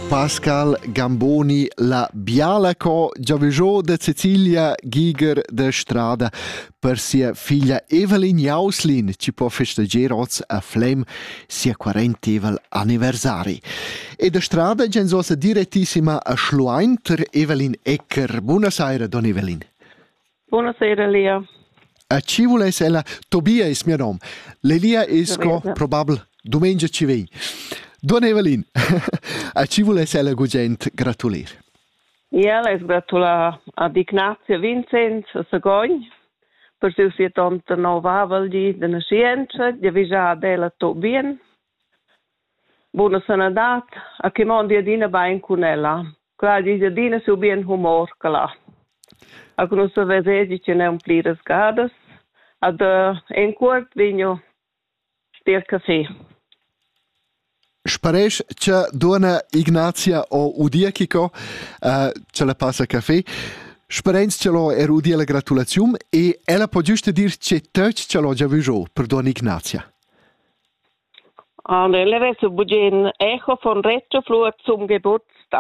Pascal Gamboni, la biala co giavigiò de Cecilia Giger de Strada per sia figlia Evelyn Jauslin ci può festeggiare oggi a Flem sia 40 anniversari. E de Strada genzosa direttissima a Schluein ter Evelyn Ecker. Buonasera, don Evelyn. Buonasera, Lia. A ci vules ella Tobia is mio nome. L'Elia esco probabile domenica ci vei. Don Evelyn, a ci vules ella gugent gratulir? Ja, les gratula ad Ignazia Vincenz a Sagogn per siu 79 avel de nascienza, de vija della tot bien. Buona sanadat, a che mondi adina bain con ella. Clar di adina su bien humor cala. A conosce vesegi ce ne un plires gadas, ad en quart vigno stir caffè. Sparesh c'è dona Ignazia o Udiachico, ce la passa caffè. Sparenz ce l'ho udia la gratulazione e ella può giusto dir c'è tuc ce l'ho già visto per dona Ignazia. Le vesse bugen echo von Rettoflur zum Geburtstag.